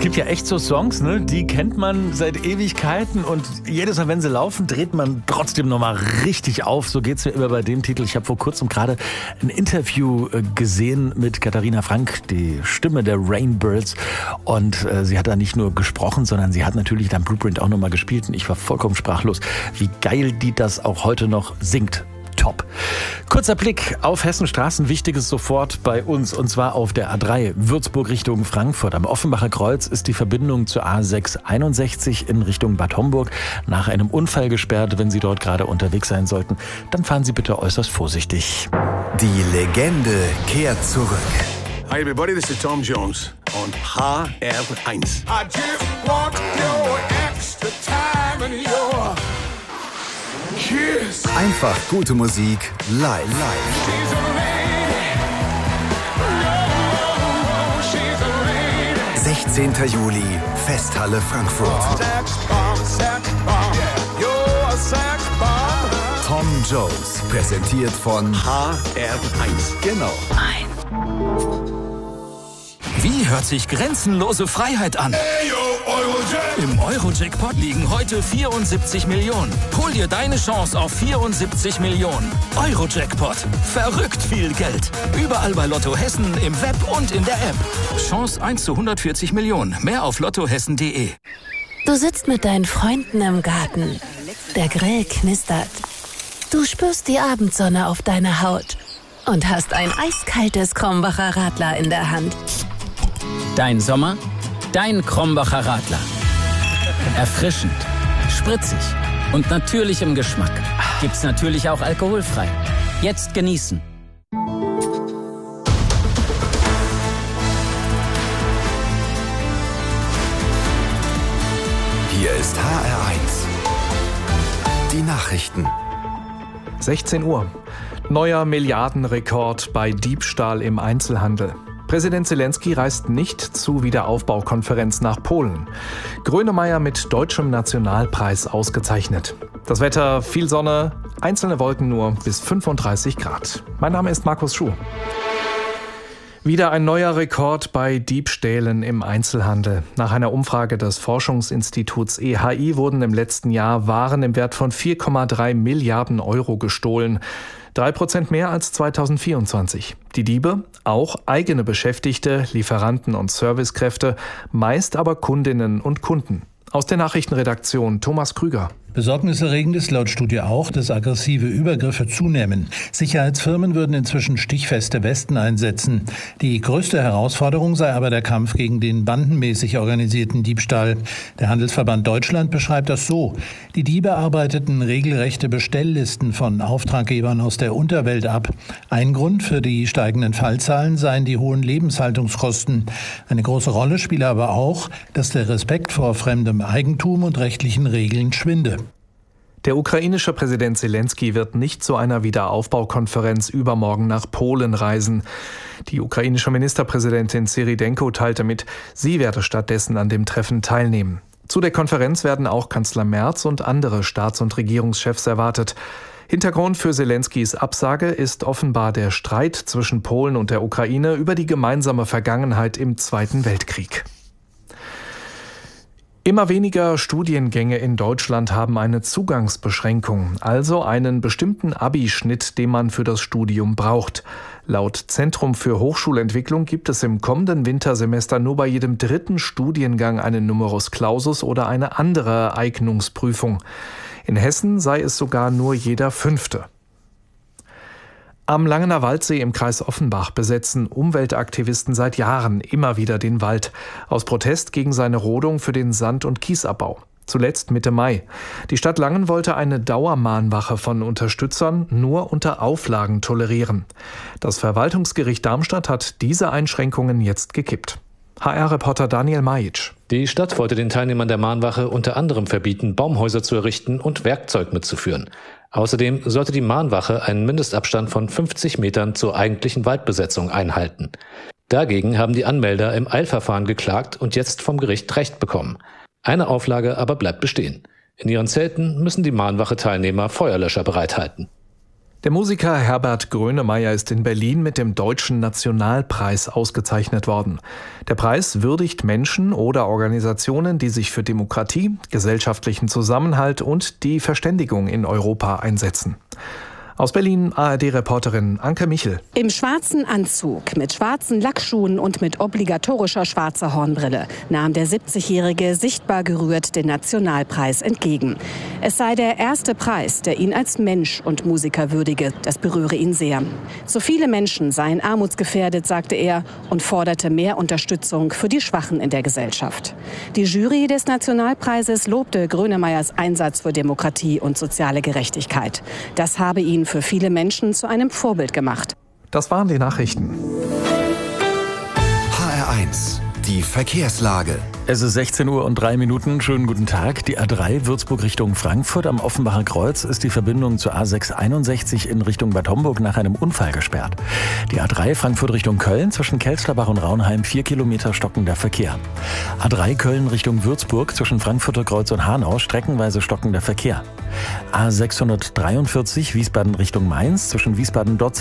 gibt ja echt so Songs, ne? Die kennt man seit Ewigkeiten und jedes Mal, wenn sie laufen, dreht man trotzdem nochmal richtig auf. So geht's mir immer bei dem Titel. Ich habe vor kurzem gerade ein Interview gesehen mit Katharina Frank, die Stimme der Rainbirds. Und sie hat da nicht nur gesprochen, sondern sie hat natürlich dann Blueprint auch nochmal gespielt. Und ich war vollkommen sprachlos, wie geil die das auch heute noch singt. Top. Kurzer Blick auf Hessenstraßen, Wichtiges sofort bei uns, und zwar auf der A3 Würzburg Richtung Frankfurt. Am Offenbacher Kreuz ist die Verbindung zur A661 in Richtung Bad Homburg nach einem Unfall gesperrt. Wenn Sie dort gerade unterwegs sein sollten, dann fahren Sie bitte äußerst vorsichtig. Die Legende kehrt zurück. Hi everybody, this is Tom Jones on HR1. I just want your extra time and your kiss. Einfach gute Musik live. She's a lady. No, she's a lady. 16. Juli, Festhalle Frankfurt. Sex bomb, you're a sex bomb. Tom Jones, präsentiert von HR1. Genau. Wie hört sich grenzenlose Freiheit an? Im Euro-Jackpot liegen heute 74 Millionen. Hol dir deine Chance auf 74 Millionen. Euro-Jackpot. Verrückt viel Geld. Überall bei Lotto Hessen, im Web und in der App. Chance 1 zu 140 Millionen. Mehr auf lottohessen.de. Du sitzt mit deinen Freunden im Garten. Der Grill knistert. Du spürst die Abendsonne auf deiner Haut und hast ein eiskaltes Krombacher Radler in der Hand. Dein Sommer, dein Krombacher Radler. Erfrischend, spritzig und natürlich im Geschmack. Gibt's natürlich auch alkoholfrei. Jetzt genießen. Hier ist HR1. Die Nachrichten. 16 Uhr. Neuer Milliardenrekord bei Diebstahl im Einzelhandel. Präsident Zelensky reist nicht zur Wiederaufbaukonferenz nach Polen. Grönemeyer mit Deutschem Nationalpreis ausgezeichnet. Das Wetter, viel Sonne, einzelne Wolken nur bis 35 Grad. Mein Name ist Markus Schuh. Wieder ein neuer Rekord bei Diebstählen im Einzelhandel. Nach einer Umfrage des Forschungsinstituts EHI wurden im letzten Jahr Waren im Wert von 4,3 Milliarden Euro gestohlen. 3% mehr als 2024. Die Diebe, auch eigene Beschäftigte, Lieferanten und Servicekräfte, meist aber Kundinnen und Kunden. Aus der Nachrichtenredaktion Thomas Krüger. Besorgniserregend ist laut Studie auch, dass aggressive Übergriffe zunehmen. Sicherheitsfirmen würden inzwischen stichfeste Westen einsetzen. Die größte Herausforderung sei aber der Kampf gegen den bandenmäßig organisierten Diebstahl. Der Handelsverband Deutschland beschreibt das so: Die Diebe arbeiteten regelrechte Bestelllisten von Auftraggebern aus der Unterwelt ab. Ein Grund für die steigenden Fallzahlen seien die hohen Lebenshaltungskosten. Eine große Rolle spiele aber auch, dass der Respekt vor fremdem Eigentum und rechtlichen Regeln schwinde. Der ukrainische Präsident Zelensky wird nicht zu einer Wiederaufbaukonferenz übermorgen nach Polen reisen. Die ukrainische Ministerpräsidentin Syridenko teilte mit, sie werde stattdessen an dem Treffen teilnehmen. Zu der Konferenz werden auch Kanzler Merz und andere Staats- und Regierungschefs erwartet. Hintergrund für Zelenskys Absage ist offenbar der Streit zwischen Polen und der Ukraine über die gemeinsame Vergangenheit im Zweiten Weltkrieg. Immer weniger Studiengänge in Deutschland haben eine Zugangsbeschränkung, also einen bestimmten Abi-Schnitt, den man für das Studium braucht. Laut Zentrum für Hochschulentwicklung gibt es im kommenden Wintersemester nur bei jedem dritten Studiengang einen Numerus Clausus oder eine andere Eignungsprüfung. In Hessen sei es sogar nur jeder fünfte. Am Langener Waldsee im Kreis Offenbach besetzen Umweltaktivisten seit Jahren immer wieder den Wald, aus Protest gegen seine Rodung für den Sand- und Kiesabbau. Zuletzt Mitte Mai. Die Stadt Langen wollte eine Dauermahnwache von Unterstützern nur unter Auflagen tolerieren. Das Verwaltungsgericht Darmstadt hat diese Einschränkungen jetzt gekippt. HR-Reporter Daniel Majic. Die Stadt wollte den Teilnehmern der Mahnwache unter anderem verbieten, Baumhäuser zu errichten und Werkzeug mitzuführen. Außerdem sollte die Mahnwache einen Mindestabstand von 50 Metern zur eigentlichen Waldbesetzung einhalten. Dagegen haben die Anmelder im Eilverfahren geklagt und jetzt vom Gericht Recht bekommen. Eine Auflage aber bleibt bestehen. In ihren Zelten müssen die Mahnwache-Teilnehmer Feuerlöscher bereithalten. Der Musiker Herbert Grönemeyer ist in Berlin mit dem Deutschen Nationalpreis ausgezeichnet worden. Der Preis würdigt Menschen oder Organisationen, die sich für Demokratie, gesellschaftlichen Zusammenhalt und die Verständigung in Europa einsetzen. Aus Berlin ARD-Reporterin Anke Michel. Im schwarzen Anzug, mit schwarzen Lackschuhen und mit obligatorischer schwarzer Hornbrille nahm der 70-Jährige sichtbar gerührt den Nationalpreis entgegen. Es sei der erste Preis, der ihn als Mensch und Musiker würdige. Das berühre ihn sehr. So viele Menschen seien armutsgefährdet, sagte er, und forderte mehr Unterstützung für die Schwachen in der Gesellschaft. Die Jury des Nationalpreises lobte Grönemeyers Einsatz für Demokratie und soziale Gerechtigkeit. Das habe ihn für viele Menschen zu einem Vorbild gemacht. Das waren die Nachrichten. HR1, die Verkehrslage. Es ist 16:03 Uhr. Schönen guten Tag. Die A3 Würzburg Richtung Frankfurt am Offenbacher Kreuz ist die Verbindung zur A661 in Richtung Bad Homburg nach einem Unfall gesperrt. Die A3 Frankfurt Richtung Köln zwischen Kelsterbach und Raunheim 4 Kilometer stockender Verkehr. A3 Köln Richtung Würzburg zwischen Frankfurter Kreuz und Hanau streckenweise stockender Verkehr. A643 Wiesbaden Richtung Mainz zwischen Wiesbaden-Dotzing